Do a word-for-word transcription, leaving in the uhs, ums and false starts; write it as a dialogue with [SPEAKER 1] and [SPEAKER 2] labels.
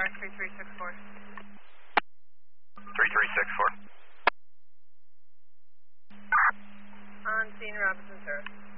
[SPEAKER 1] contact three three six four.
[SPEAKER 2] three three six four.
[SPEAKER 1] On scene, Robinson, sir.